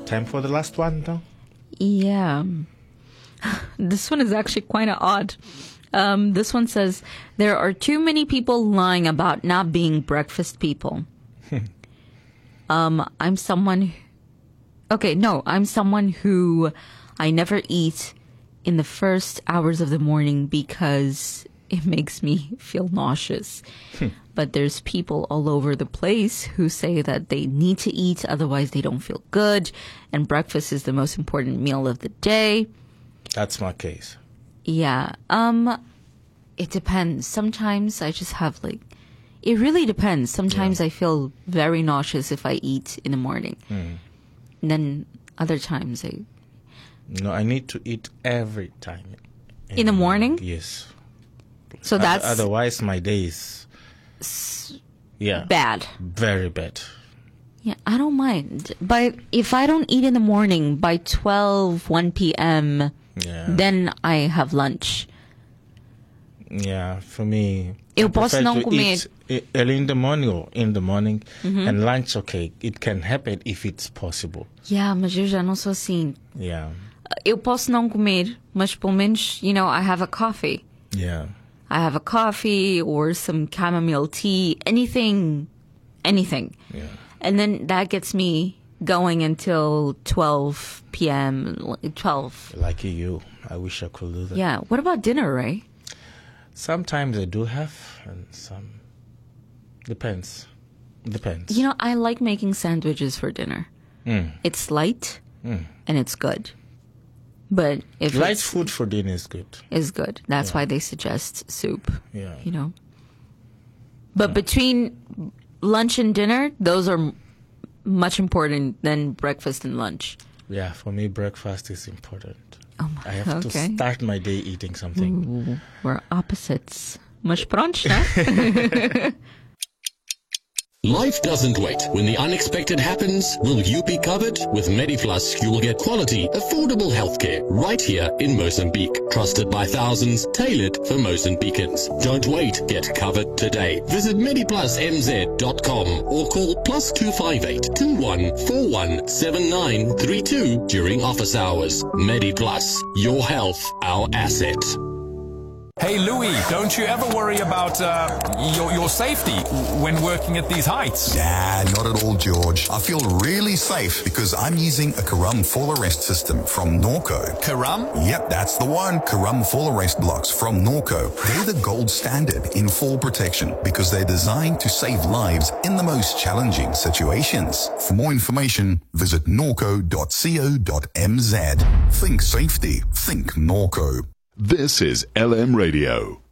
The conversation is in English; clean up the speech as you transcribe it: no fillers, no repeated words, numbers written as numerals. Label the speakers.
Speaker 1: Time for the last one, though?
Speaker 2: Yeah. This one is actually quite odd. This one says, there are too many people lying about not being breakfast people. I'm someone who I never eat in the first hours of the morning because it makes me feel nauseous. But there's people all over the place who say that they need to eat, otherwise they don't feel good, and breakfast is the most important meal of the day.
Speaker 1: That's my case.
Speaker 2: Yeah. It depends. Sometimes I just have it really depends. Sometimes I feel very nauseous if I eat in the morning. And then other times
Speaker 1: No, I need to eat every time.
Speaker 2: In the morning?
Speaker 1: Yes.
Speaker 2: So that's
Speaker 1: otherwise my day is
Speaker 2: bad.
Speaker 1: Very bad.
Speaker 2: Yeah, I don't mind. But if I don't eat in the morning by 1 p.m., then I have lunch.
Speaker 1: Yeah, for me,
Speaker 2: Eu
Speaker 1: I
Speaker 2: posso
Speaker 1: prefer
Speaker 2: não
Speaker 1: to
Speaker 2: comer.
Speaker 1: eat early in the morning or in the morning, and lunch, okay, it can happen if it's possible.
Speaker 2: Yeah, mas eu já não sou assim.
Speaker 1: Yeah.
Speaker 2: Eu posso não comer, mas pelo menos, I have a coffee.
Speaker 1: Yeah.
Speaker 2: I have a coffee or some chamomile tea, anything.
Speaker 1: Yeah.
Speaker 2: And then that gets me going until 12 p.m., 12.
Speaker 1: Like you. I wish I could do that.
Speaker 2: Yeah. What about dinner, Ray?
Speaker 1: Sometimes I do have, and some... Depends.
Speaker 2: I like making sandwiches for dinner. It's light, and it's good. But if
Speaker 1: light food for dinner is good.
Speaker 2: Is good. That's why they suggest soup.
Speaker 1: Yeah.
Speaker 2: But between lunch and dinner, those are much important than breakfast and lunch.
Speaker 1: Yeah, for me, breakfast is important.
Speaker 2: Oh my,
Speaker 1: I have to start my day eating something.
Speaker 2: Ooh, we're opposites. Mas pronto, né?
Speaker 3: Life doesn't wait. When the unexpected happens, will you be covered? With MediPlus, you will get quality, affordable healthcare right here in Mozambique. Trusted by thousands, tailored for Mozambicans. Don't wait. Get covered today. Visit MediPlusMZ.com or call +258 2141 7932 during office hours. MediPlus, your health, our asset.
Speaker 4: Hey Louis, don't you ever worry about your safety when working at these heights?
Speaker 5: Nah, not at all, George. I feel really safe because I'm using a Karam fall arrest system from Norco.
Speaker 4: Karam?
Speaker 5: Yep, that's the one. Karam fall arrest blocks from Norco. They're the gold standard in fall protection because they're designed to save lives in the most challenging situations. For more information, visit norco.co.mz. Think safety. Think Norco.
Speaker 6: This is LM Radio.